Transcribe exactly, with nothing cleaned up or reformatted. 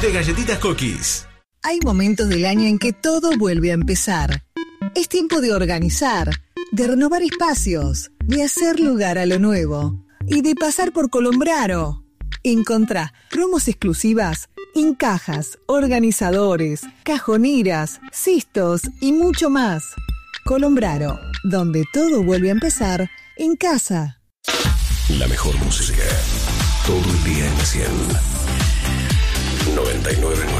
de Galletitas Cookies. Hay momentos del año en que todo vuelve a empezar. Es tiempo de organizar, de renovar espacios, de hacer lugar a lo nuevo y de pasar por Colombraro. Encontrá promos exclusivas en cajas, organizadores, cajoneras, cistos y mucho más. Colombraro, donde todo vuelve a empezar en casa. La mejor música, todo el día en la cien. noventa y nueve punto nueve.